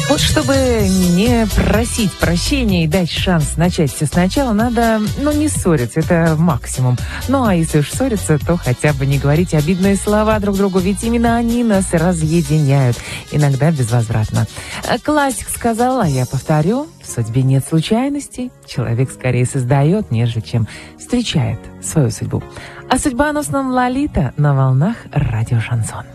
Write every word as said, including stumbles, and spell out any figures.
Вот чтобы не просить прощения и дать шанс начать все сначала, надо, ну, не ссориться, это максимум. Ну, а если уж ссориться, то хотя бы не говорить обидные слова друг другу, ведь именно они нас разъединяют, иногда безвозвратно. Классик сказал, а я повторю, в судьбе нет случайностей, человек скорее создает, нежели чем встречает свою судьбу. А судьбоносном Лолита на волнах радио Шансон.